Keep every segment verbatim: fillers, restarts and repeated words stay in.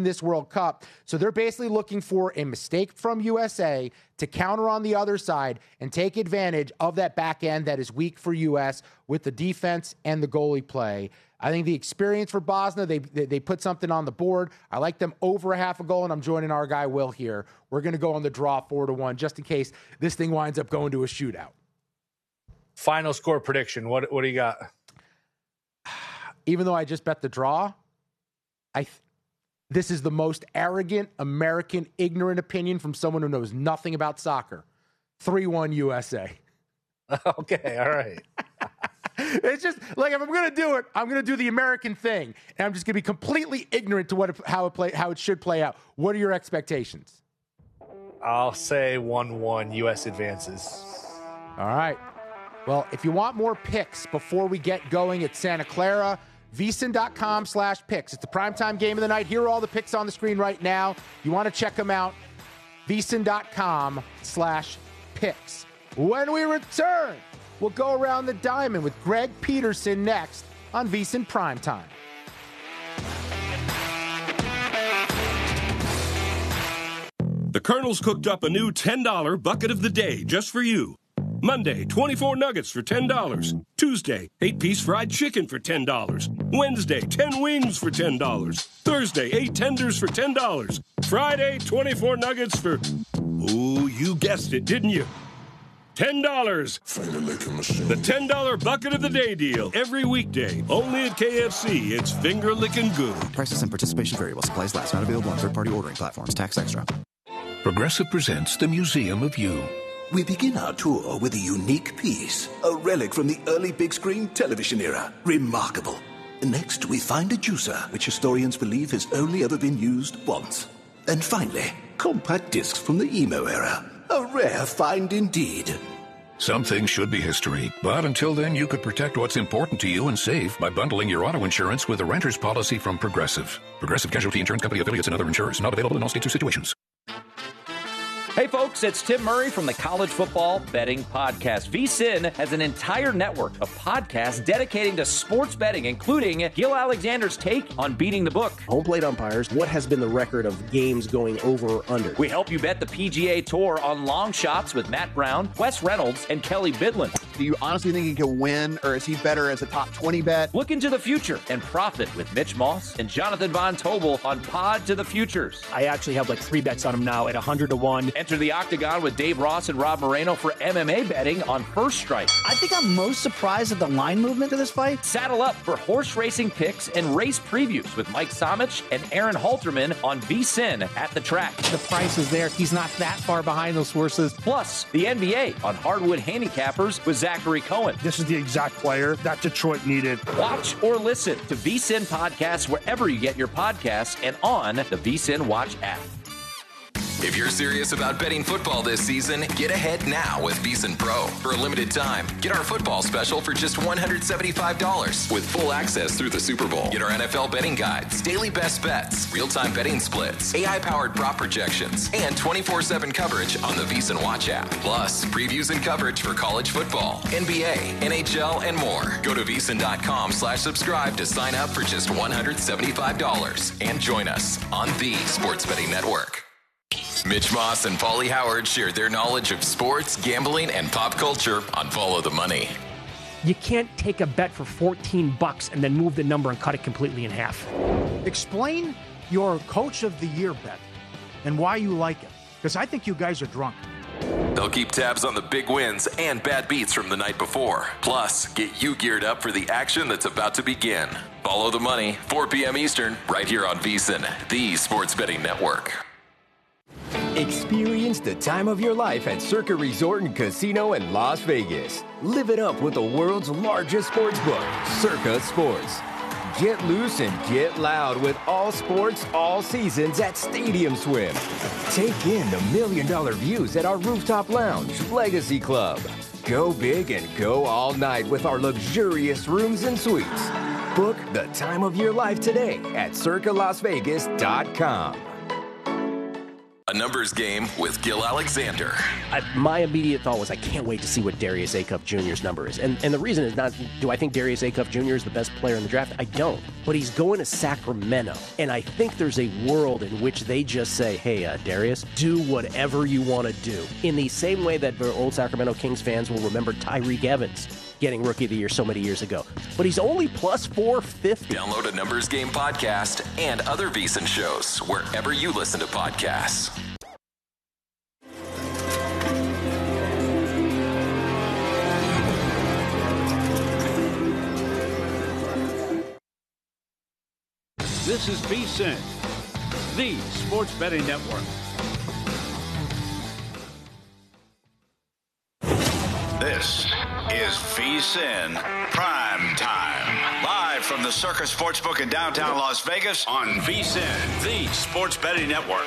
this World Cup. So they're basically looking for a mistake from U S A to counter on the other side and take advantage of that back end that is weak for U S with the defense and the goalie play. I think the experience for Bosnia, they, they they put something on the board. I like them over a half a goal, and I'm joining our guy Will here. We're going to go on the draw four to one, just in case this thing winds up going to a shootout. Final score prediction. What what do you got? Even though I just bet the draw, I th- this is the most arrogant, American, ignorant opinion from someone who knows nothing about soccer. three one U S A. Okay, all right. It's just like, if I'm going to do it, I'm going to do the American thing, and I'm just going to be completely ignorant to what it, how it play how it should play out. What are your expectations? I'll say one one U S advances. All right. Well, if you want more picks before we get going at Santa Clara, vsin.com slash picks. It's the primetime game of the night. Here are all the picks on the screen right now. You want to check them out, vsin.com slash picks. When we return, we'll go around the diamond with Greg Peterson next on VSiN Primetime. The Colonel's cooked up a new ten dollar bucket of the day just for you. Monday, twenty-four nuggets for ten dollars. Tuesday, eight-piece fried chicken for ten dollars. Wednesday, ten wings for ten dollars. Thursday, eight tenders for ten dollars. Friday, twenty-four nuggets for... Ooh, you guessed it, didn't you? ten dollars. The ten dollar bucket of the day deal. Every weekday. Only at K F C. It's finger-licking good. Prices and participation variable. Supplies last. Not available on third-party ordering platforms. Tax extra. Progressive presents the Museum of You. We begin our tour with a unique piece, a relic from the early big screen television era. Remarkable. Next, we find a juicer, which historians believe has only ever been used once. And finally, compact discs from the emo era. A rare find indeed. Some things should be history, but until then, you could protect what's important to you and save by bundling your auto insurance with a renter's policy from Progressive. Progressive Casualty Insurance Company affiliates and other insurers. Not available in all states or situations. Hey folks, it's Tim Murray from the College Football Betting Podcast. VSiN has an entire network of podcasts dedicating to sports betting, including Gil Alexander's take on beating the book. Home plate umpires, what has been the record of games going over or under? We help you bet the P G A Tour on long shots with Matt Brown, Wes Reynolds, and Kelly Bidlin. Do you honestly think he can win, or is he better as a top twenty bet? Look into the future and profit with Mitch Moss and Jonathan Von Tobel on Pod to the Futures. I actually have like three bets on him now at one hundred to one. Enter the Octagon with Dave Ross and Rob Moreno for M M A betting on First Strike. I think I'm most surprised at the line movement of this fight. Saddle up for horse racing picks and race previews with Mike Somich and Aaron Halterman on VSiN at the track. The price is there. He's not that far behind those horses. Plus, the N B A on Hardwood Handicappers with Zachary Cohen. This is the exact player that Detroit needed. Watch or listen to VSiN podcasts wherever you get your podcasts and on the VSiN Watch app. If you're serious about betting football this season, get ahead now with VSiN Pro. For a limited time, get our football special for just one hundred seventy-five dollars with full access through the Super Bowl. Get our N F L betting guides, daily best bets, real-time betting splits, A I-powered prop projections, and twenty-four seven coverage on the VSiN Watch app. Plus, previews and coverage for college football, N B A, N H L, and more. Go to vsin.com slash subscribe to sign up for just one hundred seventy-five dollars and join us on the Sports Betting Network. Mitch Moss and Paulie Howard shared their knowledge of sports, gambling, and pop culture on Follow the Money. You can't take a bet for fourteen bucks and then move the number and cut it completely in half. Explain your Coach of the Year bet and why you like it, because I think you guys are drunk. They'll keep tabs on the big wins and bad beats from the night before. Plus, get you geared up for the action that's about to begin. Follow the Money, four p.m. Eastern, right here on VSiN, the Sports Betting Network. Experience the time of your life at Circa Resort and Casino in Las Vegas. Live it up with the world's largest sports book, Circa Sports. Get loose and get loud with all sports, all seasons at Stadium Swim. Take in the million-dollar views at our rooftop lounge, Legacy Club. Go big and go all night with our luxurious rooms and suites. Book the time of your life today at circa las vegas dot com. A numbers game with Gil Alexander. I, my immediate thought was I can't wait to see what Darius Acuff Junior's number is. And and the reason is not, do I think Darius Acuff Junior is the best player in the draft? I don't. But he's going to Sacramento. And I think there's a world in which they just say, hey, uh, Darius, do whatever you want to do. In the same way that the old Sacramento Kings fans will remember Tyreek Evans getting Rookie of the Year so many years ago. But he's only plus four fifty. Download a Numbers Game podcast and other VSiN shows wherever you listen to podcasts. This is VSiN, the sports betting network. This is VSiN Prime Time. Live from the Circus Sportsbook in downtown Las Vegas on VSiN, the sports betting network.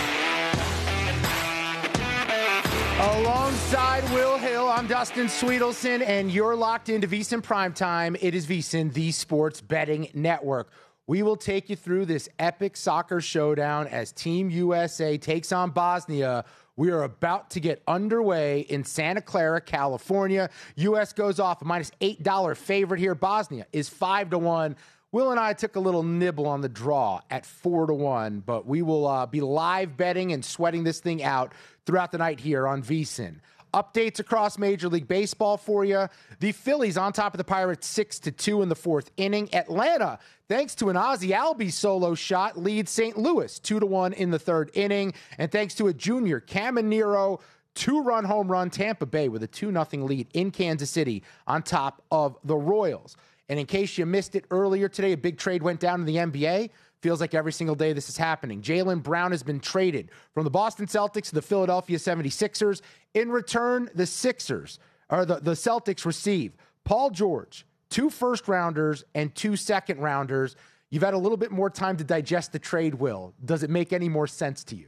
Alongside Will Hill, I'm Dustin Sweetelson, and you're locked into VSiN Prime Time. It is VSiN, the sports betting network. We will take you through this epic soccer showdown as Team U S A takes on Bosnia. We are about to get underway in Santa Clara, California. U S goes off a minus eight dollar favorite here. Bosnia is five to one. Will and I took a little nibble on the draw at four to one, but we will uh, be live betting and sweating this thing out throughout the night here on VSiN. Updates across Major League Baseball for you. The Phillies on top of the Pirates six to two in the fourth inning. Atlanta, thanks to an Ozzie Albies solo shot, leads Saint Louis two to one in the third inning. And thanks to a junior, Caminero, two-run home run, Tampa Bay with a two nothing lead in Kansas City on top of the Royals. And in case you missed it earlier today, a big trade went down in the N B A. Feels like every single day this is happening. Jaylen Brown has been traded from the Boston Celtics to the Philadelphia seventy-sixers. In return, the Sixers, or the, the Celtics receive Paul George, two first-rounders, and two second-rounders. You've had a little bit more time to digest the trade, Will. Does it make any more sense to you?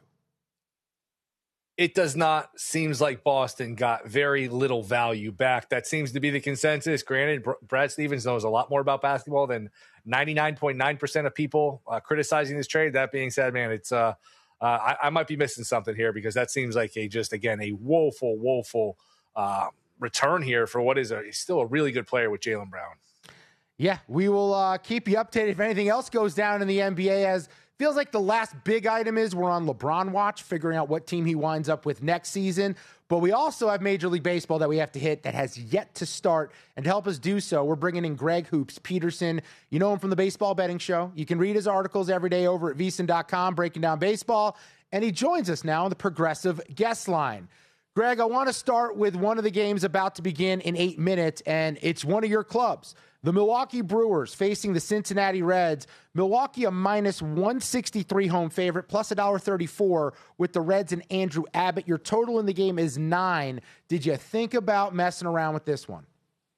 It does not. Seems like Boston got very little value back. That seems to be the consensus. Granted, Brad Stevens knows a lot more about basketball than ninety-nine point nine percent of people uh, criticizing this trade. That being said, man, it's uh, uh, I, I might be missing something here because that seems like a just, again, a woeful, woeful uh, return here for what is a, still a really good player with Jaylen Brown. Yeah, we will uh, keep you updated if anything else goes down in the N B A, as feels like the last big item is we're on LeBron watch, figuring out what team he winds up with next season. But we also have Major League Baseball that we have to hit that has yet to start. And to help us do so, we're bringing in Greg Hoops Peterson. You know him from the Baseball Betting Show. You can read his articles every day over at V S I N dot com, breaking down baseball. And he joins us now on the Progressive Guest Line. Greg, I want to start with one of the games about to begin in eight minutes, and it's one of your clubs. The Milwaukee Brewers facing the Cincinnati Reds. Milwaukee a minus one sixty-three home favorite, plus one dollar thirty-four with the Reds and Andrew Abbott. Your total in the game is nine. Did you think about messing around with this one?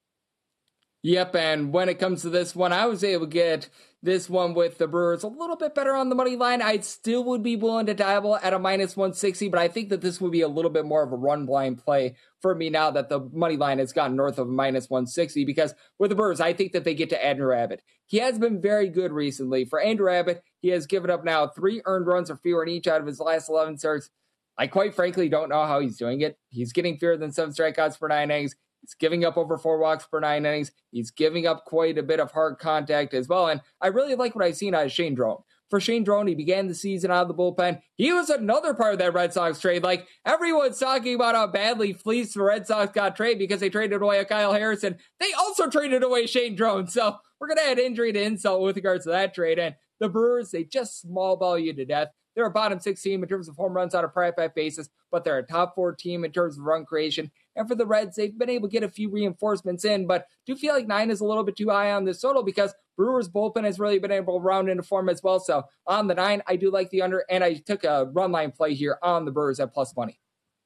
Yep, and when it comes to this one, I was able to get this one with the Brewers a little bit better on the money line. I still would be willing to dabble at a minus one sixty, but I think that this would be a little bit more of a run blind play for me now that the money line has gotten north of minus one sixty, because with the Brewers, I think that they get to Andrew Abbott. He has been very good recently. For Andrew Abbott, he has given up now three earned runs or fewer in each out of his last eleven starts. I quite frankly don't know how he's doing it. He's getting fewer than seven strikeouts per nine innings. He's giving up over four walks per nine innings. He's giving up quite a bit of hard contact as well. And I really like what I've seen out of Shane Drone. For Shane Drone, he began the season out of the bullpen. He was another part of that Red Sox trade. Like, everyone's talking about how badly fleeced the Red Sox got traded because they traded away a Kyle Harrison. They also traded away Shane Drone. So we're going to add injury to insult with regards to that trade. And the Brewers, they just small ball you to death. They're a bottom six team in terms of home runs on a per at-bat basis, but they're a top four team in terms of run creation. And for the Reds, they've been able to get a few reinforcements in, but do feel like nine is a little bit too high on this total because Brewers' bullpen has really been able to round into form as well. So on the nine, I do like the under, and I took a run line play here on the Brewers at plus money.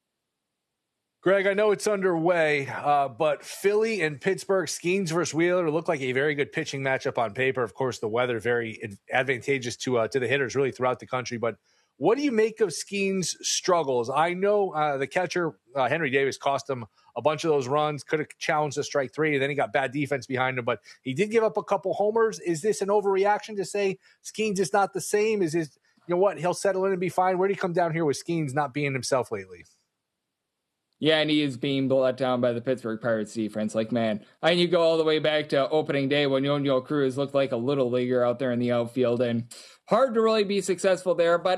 Greg, I know it's underway, uh, but Philly and Pittsburgh, Skeens versus Wheeler, look like a very good pitching matchup on paper. Of course, the weather very advantageous to uh, to the hitters really throughout the country. But what do you make of Skeens' struggles? I know uh, the catcher, uh, Henry Davis, cost him a bunch of those runs, could have challenged the strike three, and then he got bad defense behind him. But he did give up a couple homers. Is this an overreaction to say Skeens is not the same? Is his you know what? He'll settle in and be fine. Where did he come down here with Skeens not being himself lately? Yeah, and he is being let down by the Pittsburgh Pirates defense. Like, man, I you go all the way back to opening day when Yonio Cruz looked like a little leaguer out there in the outfield, and hard to really be successful there. But